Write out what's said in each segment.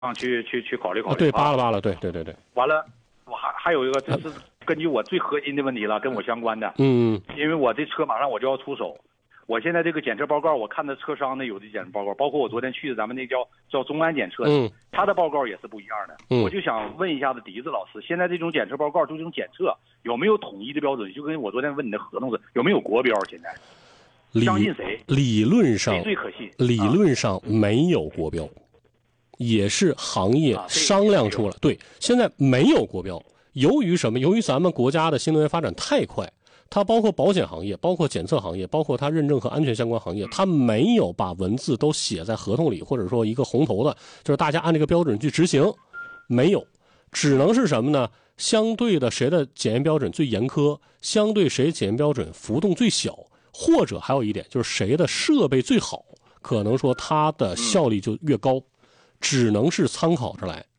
去考虑考虑。 对，扒了，对。 完了，我还有一个，这是根据我最核心的问题了，跟我相关的。因为我这车马上我就要出手，我现在这个检测报告，我看的车商的有的检测报告，包括我昨天去的咱们那叫中安检测的，他的报告也是不一样的。我就想问一下子笛子老师，现在这种检测报告，就这种检测有没有统一的标准？就跟我昨天问你的合同是有没有国标？现在相信谁？ 理论上谁最可信？ 理论上没有国标。也是行业商量出来，对，现在没有国标。由于什么？由于咱们国家的新能源发展太快，它包括保险行业，包括检测行业，包括它认证和安全相关行业，它没有把文字都写在合同里，或者说一个红头的，就是大家按这个标准去执行，没有，只能是什么呢？相对的谁的检验标准最严苛，相对谁检验标准浮动最小，或者还有一点就是谁的设备最好，可能说它的效率就越高。只能是参考着来。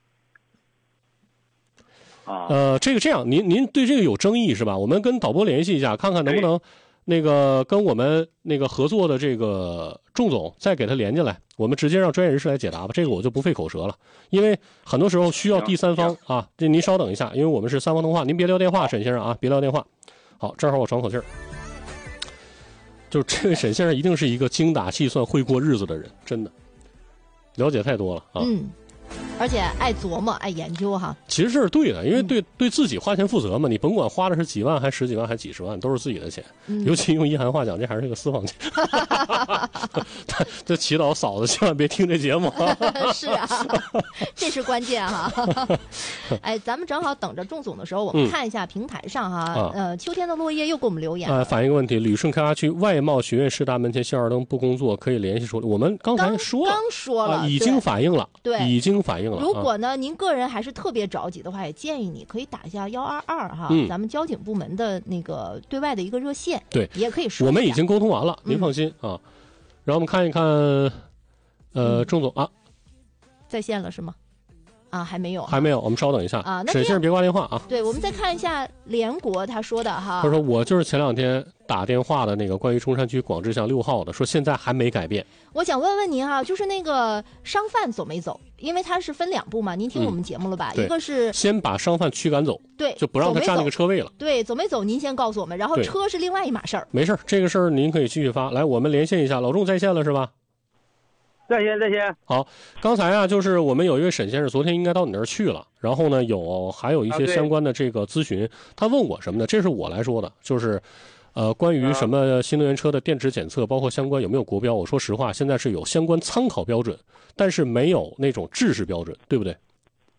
这个这样，您对这个有争议是吧？我们跟导播联系一下，看看能不能那个跟我们那个合作的这个仲总再给他连进来，我们直接让专业人士来解答吧。这个我就不费口舌了，因为很多时候需要第三方啊。这您稍等一下，因为我们是3方通话，您别撂电话，沈先生啊，别撂电话。好，正好我喘口气儿。就是这位沈先生一定是一个精打细算、会过日子的人，真的。了解太多了啊， 而且爱琢磨、爱研究哈。其实这是对的，因为对自己花钱负责嘛。你甭管花的是几万，还十几万，还几十万，都是自己的钱。尤其用一涵话讲，这还是个私房钱。这祈祷嫂子千万别听这节目。 是啊，这是关键哈。哎，咱们正好等着仲总的时候，我们看一下平台上哈。秋天的落叶又给我们留言。反映一个问题：旅顺开发区外贸学院师大门前信号灯不工作，可以联系处理。我们刚才说了，已经反映了， 对， 已经反映了。 如果呢，您个人还是特别着急的话，也建议你可以打一下122哈，咱们交警部门的那个对外的一个热线， 对， 也可以说。 我们已经沟通完了，您放心啊。然后我们看一看，仲总啊， 在线了是吗？啊，还没有， 我们稍等一下啊。 沈先生别挂电话啊。 对，我们再看一下联国他说的哈。 他说我就是前2天打电话的那个关于中山区广智巷6号的，说现在还没改变。 我想问问您哈，就是那个商贩走没走？因为它是分2步嘛，您听我们节目了吧？一个是先把商贩驱赶走， 对， 就不让他占那个车位了。 对，走没走您先告诉我们，然后车是另外一码事儿。 没事，这个事儿您可以继续发。来，我们连线一下，老仲在线了是吧？ 在线。 好，刚才啊，就是我们有一位沈先生，昨天应该到你那儿去了，然后呢，还有一些相关的这个咨询，他问我什么呢？这是我来说的，就是关于什么新能源车的电池检测，包括相关有没有国标，我说实话，现在是有相关参考标准，但是没有那种制式标准，对不对？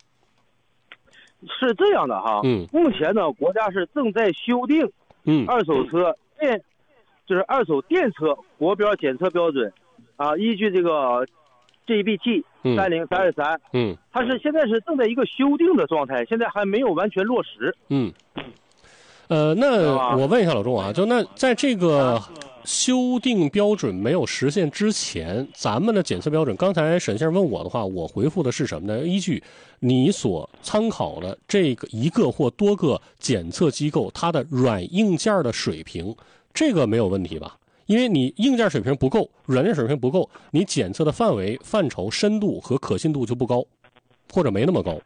是这样的哈，目前呢，国家是正在修订二手车就是二手电车国标检测标准。依据这个 GBT 30323，它是现在是正在一个修订的状态，现在还没有完全落实。 那我问一下老仲啊，就那在这个修订标准没有实现之前，咱们的检测标准，刚才沈先生问我的话，我回复的是什么呢？依据你所参考的这个一个或多个检测机构，它的软硬件的水平，这个没有问题吧？因为你硬件水平不够，软件水平不够，你检测的范围、范畴、深度和可信度就不高，或者没那么高。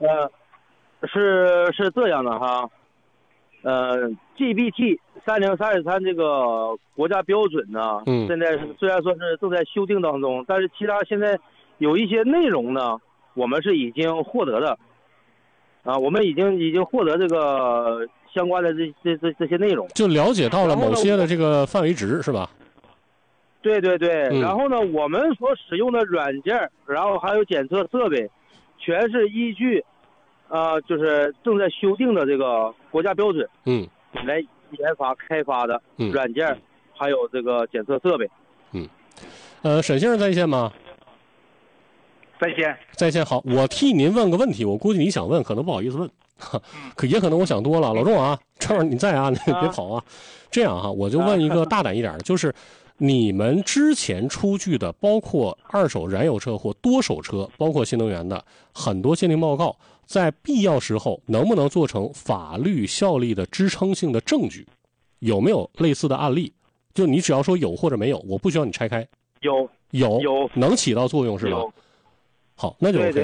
是这样的哈。GBT 30323这个国家标准呢，现在虽然说是正在修订当中，但是其他现在有一些内容呢，我们是已经获得的。我们已经获得这个相关的这些内容， 就了解到了某些的这个范围值是吧？ 对。然后呢，我们所使用的软件，然后还有检测设备，全是依据就是正在修订的这个国家标准，来研发开发的软件，还有这个检测设备。 沈先生在线吗？在线。好，我替您问个问题，我估计你想问，可能不好意思问，也可能我想多了。老仲啊，趁着你在啊，你别跑啊。这样哈，我就问一个大胆一点的，就是你们之前出具的，包括二手燃油车或多手车，包括新能源的很多鉴定报告，在必要时候能不能做成法律效力的支撑性的证据？有没有类似的案例？就你只要说有或者没有，我不需要你拆开。 有， 能起到作用是吧？ 好，那就 OK。